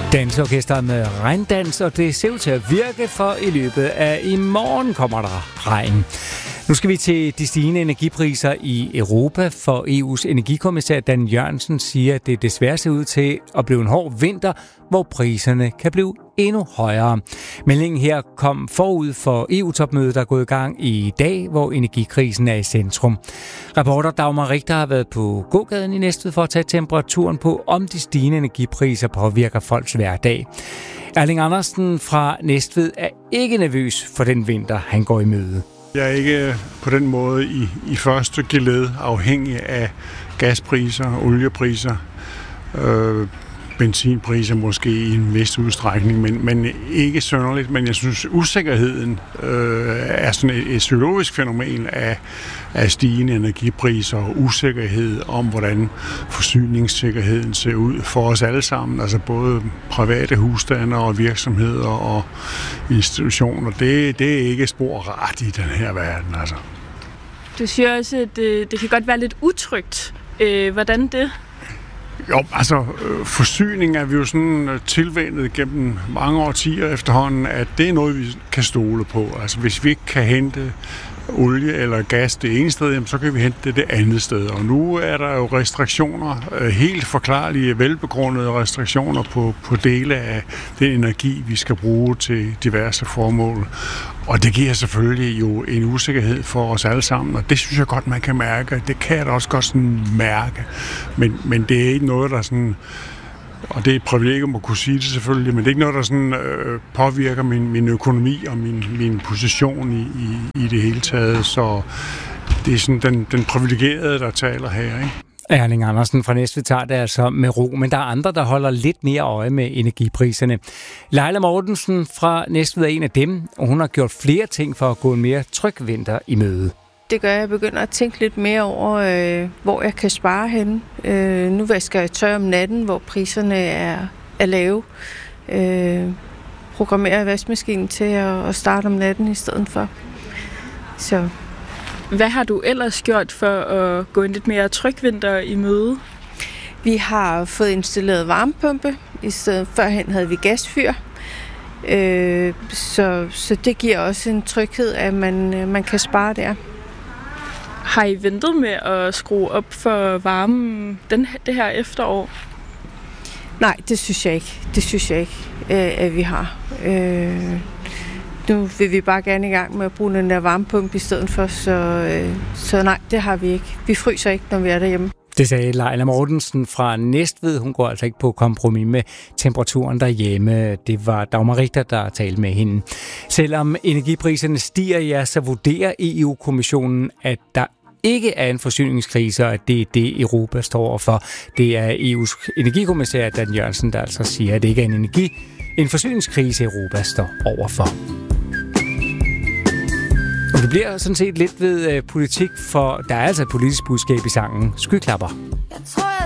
Dansorkestret med regndans, og det ser ud til at virke, for i løbet af i morgen kommer der regn. Nu skal vi til de stigende energipriser i Europa, for EU's energikommissær Dan Jørgensen siger, at det desværre ser ud til at blive en hård vinter, hvor priserne kan blive endnu højere. Meldingen her kom forud for EU-topmødet, der er gået i gang i dag, hvor energikrisen er i centrum. Reporter Dagmar Richter har været på gågaden i Næstved for at tage temperaturen på, om de stigende energipriser påvirker folks hverdag. Erling Andersen fra Næstved er ikke nervøs for den vinter, han går i møde. Jeg er ikke på den måde i første geled afhængig af gaspriser, oliepriser, benzinpriser måske i en vis udstrækning, men ikke synderligt. Men jeg synes, usikkerheden er sådan et psykologisk fænomen af stigende energipriser og usikkerhed om, hvordan forsyningssikkerheden ser ud for os alle sammen. Altså både private husstande og virksomheder og institutioner. Det er ikke spor rart i den her verden. Altså. Du siger også, at det kan godt være lidt utrygt. Hvordan det? Jo, altså forsyning er vi jo sådan tilvænnet gennem mange årtier efterhånden, at det er noget, vi kan stole på. Altså hvis vi ikke kan hente olie eller gas det ene sted, så kan vi hente det andet sted. Og nu er der jo restriktioner, helt forklarlige, velbegrundede restriktioner på dele af den energi, vi skal bruge til diverse formål. Og det giver selvfølgelig jo en usikkerhed for os alle sammen, og det synes jeg godt, man kan mærke. Det kan jeg da også godt sådan mærke. Men det er ikke noget, der sådan... Og det er et privilegium at kunne sige det selvfølgelig, men det er ikke noget, der sådan, påvirker min økonomi og min position i det hele taget. Så det er sådan den privilegerede, der taler her, ikke? Erling Andersen fra Næstved tager det altså med ro, men der er andre, der holder lidt mere øje med energipriserne. Leila Mortensen fra Næstved er en af dem, og hun har gjort flere ting for at gå en mere tryg vinter i møde. Det gør, at jeg begynder at tænke lidt mere over, hvor jeg kan spare henne. Nu vasker jeg tøj om natten, hvor priserne er lave. Programmerer vaskemaskinen til at starte om natten i stedet for. Så. Hvad har du ellers gjort for at gå en lidt mere tryg vinter i møde? Vi har fået installeret varmepumpe. I stedet førhen havde vi gasfyr. Så det giver også en tryghed, at man kan spare der. Har I ventet med at skrue op for varmen det her efterår? Nej, det synes jeg ikke, at vi har. Nu vil vi bare gerne i gang med at bruge den der varmepumpe i stedet for, så nej, det har vi ikke. Vi fryser ikke, når vi er derhjemme. Det sagde Leila Mortensen fra Næstved. Hun går altså ikke på kompromis med temperaturen derhjemme. Det var Dagmar Richter, der talte med hende. Selvom energipriserne stiger, så vurderer EU-kommissionen, at der ikke er en forsyningskrise, og at det er det, Europa står overfor. Det er EU's energikommissær Dan Jørgensen, der altså siger, at det ikke er en forsyningskrise, Europa står overfor. Og det bliver sådan set lidt ved politik, for der er altså et politisk budskab i sangen Skyklapper. Jeg tror,